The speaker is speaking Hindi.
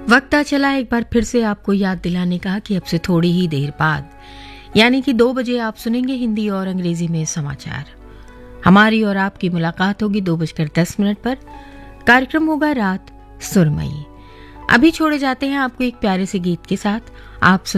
वक्त आ चला एक बार फिर से आपको याद दिलाने का कि अब से थोड़ी ही देर बाद यानी कि 2 बजे आप सुनेंगे हिंदी और अंग्रेजी में समाचार। हमारी और आपकी मुलाकात होगी 2:10 पर। कार्यक्रम होगा रात सुरमई। अभी छोड़े जाते हैं आपको एक प्यारे से गीत के साथ। आप